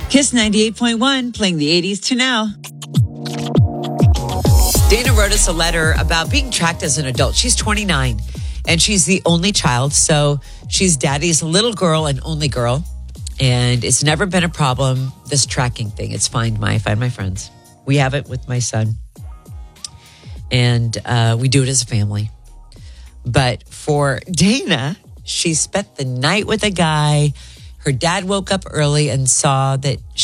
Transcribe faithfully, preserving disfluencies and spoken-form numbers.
Kiss ninety-eight point one, playing the eighties to now. Dana wrote us a letter about being tracked as an adult. She's twenty-nine, and she's the only child, so she's daddy's little girl and only girl. And it's never been a problem, this tracking thing. It's Find My, Find My Friends. We have it with my son. And uh, we do it as a family. But for Dana, she spent the night with a guy. Her dad woke up early and saw that